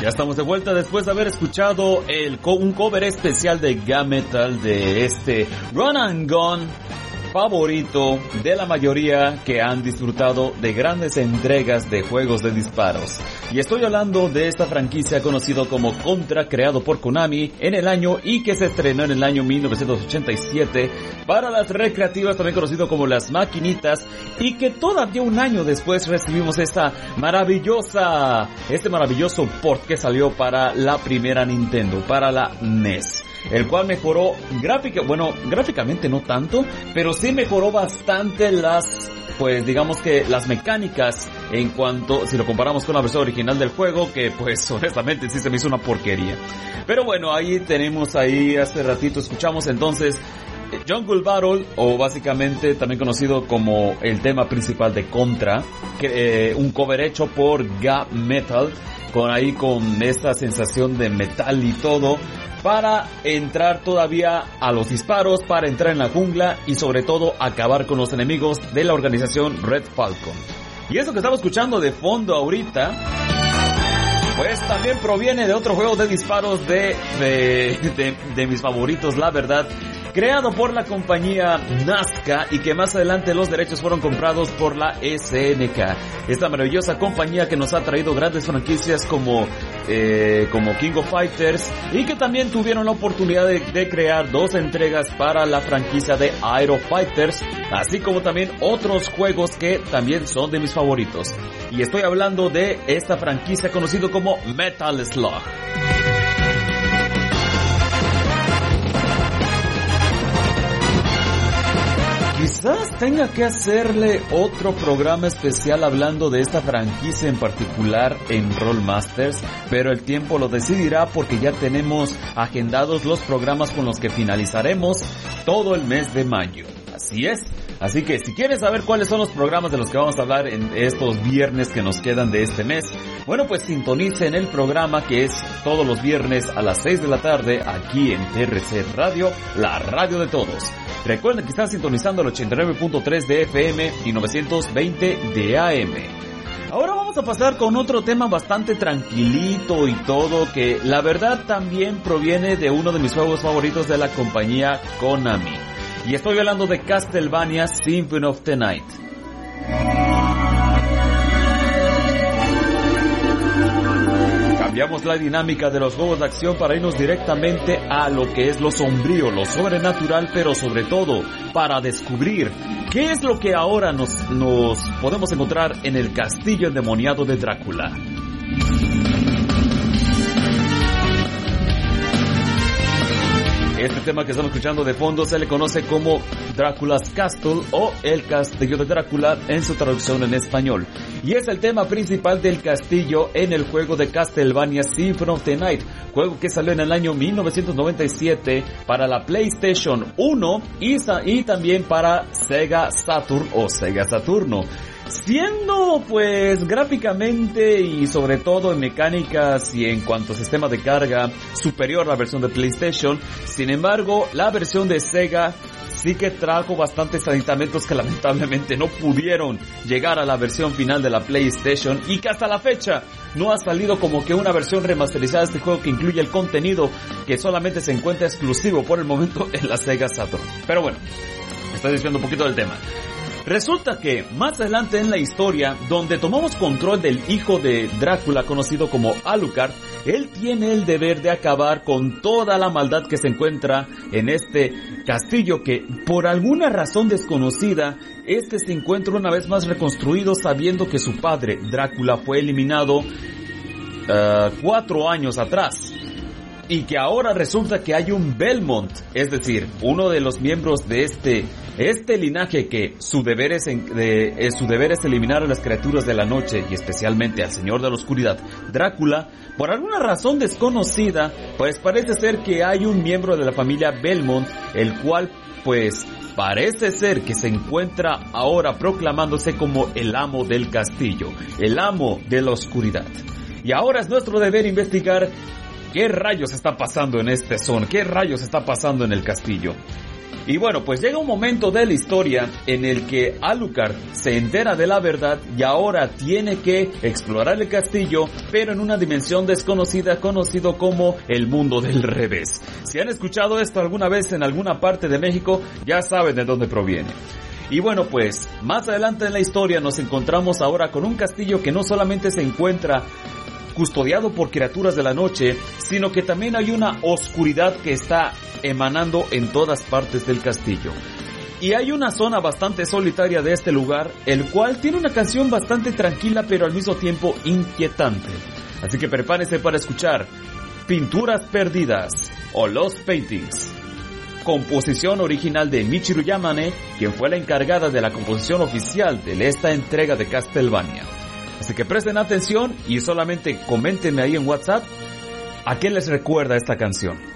Ya estamos de vuelta después de haber escuchado un cover especial de Ga-Metal de este Run and Gun favorito de la mayoría que han disfrutado de grandes entregas de juegos de disparos. Y estoy hablando de esta franquicia conocido como Contra, creado por Konami en el año y que se estrenó en el año 1987 para las recreativas, también conocido como las maquinitas, y que todavía un año después recibimos este maravilloso port que salió para la primera Nintendo, para la NES. El cual mejoró gráficamente no tanto, pero sí mejoró bastante las mecánicas en cuanto, si lo comparamos con la versión original del juego, que pues honestamente sí se me hizo una porquería. Pero bueno, hace ratito escuchamos entonces Jungle Battle, o básicamente también conocido como el tema principal de Contra, un cover hecho por Ga-Metal, con esta sensación de metal y todo, para entrar todavía a los disparos, para entrar en la jungla y sobre todo acabar con los enemigos de la organización Red Falcon. Y eso que estamos escuchando de fondo ahorita, pues también proviene de otro juego de disparos de mis favoritos, la verdad, creado por la compañía Nazca y que más adelante los derechos fueron comprados por la SNK. Esta maravillosa compañía que nos ha traído grandes franquicias como King of Fighters, y que también tuvieron la oportunidad de crear 2 entregas para la franquicia de Aero Fighters, así como también otros juegos que también son de mis favoritos. Y estoy hablando de esta franquicia conocido como Metal Slug. Quizás tenga que hacerle otro programa especial hablando de esta franquicia en particular en Rollmasters, pero el tiempo lo decidirá porque ya tenemos agendados los programas con los que finalizaremos todo el mes de mayo. Así es. Así que si quieres saber cuáles son los programas de los que vamos a hablar en estos viernes que nos quedan de este mes, bueno, pues sintonicen el programa que es todos los viernes a las 6 de la tarde aquí en TRC Radio, la radio de todos. Recuerden que están sintonizando el 89.3 de FM y 920 de AM. Ahora vamos a pasar con otro tema bastante tranquilito y todo, que la verdad también proviene de uno de mis juegos favoritos de la compañía Konami. Y estoy hablando de Castlevania Symphony of the Night. Cambiamos la dinámica de los juegos de acción para irnos directamente a lo que es lo sombrío, lo sobrenatural, pero sobre todo para descubrir qué es lo que ahora nos podemos encontrar en el castillo endemoniado de Drácula. Este tema que estamos escuchando de fondo se le conoce como Drácula's Castle o El Castillo de Drácula en su traducción en español. Y es el tema principal del castillo en el juego de Castlevania Symphony of the Night, juego que salió en el año 1997 para la PlayStation 1 y también para Sega Saturn o Sega Saturno. Siendo pues gráficamente y sobre todo en mecánicas y en cuanto a sistema de carga superior a la versión de PlayStation, sin embargo la versión de Sega sí que trajo bastantes aditamentos que lamentablemente no pudieron llegar a la versión final de la PlayStation y que hasta la fecha no ha salido como que una versión remasterizada de este juego que incluye el contenido que solamente se encuentra exclusivo por el momento en la Sega Saturn. Pero bueno, me estoy desviando un poquito del tema. Resulta que más adelante en la historia, donde tomamos control del hijo de Drácula conocido como Alucard, él tiene el deber de acabar con toda la maldad que se encuentra en este castillo que, por alguna razón desconocida, se encuentra una vez más reconstruido sabiendo que su padre, Drácula, fue eliminado 4 años atrás. Y que ahora resulta que hay un Belmont, es decir, uno de los miembros de este linaje que su deber es eliminar a las criaturas de la noche y especialmente al Señor de la Oscuridad, Drácula. Por alguna razón desconocida, pues parece ser que hay un miembro de la familia Belmont, el cual pues parece ser que se encuentra ahora proclamándose como el amo del castillo, el amo de la oscuridad. Y ahora es nuestro deber investigar ¿qué rayos está pasando en este zona? ¿Qué rayos está pasando en el castillo? Y bueno, pues llega un momento de la historia en el que Alucard se entera de la verdad y ahora tiene que explorar el castillo, pero en una dimensión desconocida, conocido como el mundo del revés. Si han escuchado esto alguna vez en alguna parte de México, ya saben de dónde proviene. Y bueno, pues más adelante en la historia nos encontramos ahora con un castillo que no solamente se encuentra custodiado por criaturas de la noche, sino que también hay una oscuridad que está emanando en todas partes del castillo. Y hay una zona bastante solitaria de este lugar, el cual tiene una canción bastante tranquila pero al mismo tiempo inquietante. Así que prepárense para escuchar Pinturas Perdidas o Lost Paintings, composición original de Michiru Yamane, quien fue la encargada de la composición oficial de esta entrega de Castlevania. Así que presten atención y solamente coméntenme ahí en WhatsApp a qué les recuerda esta canción.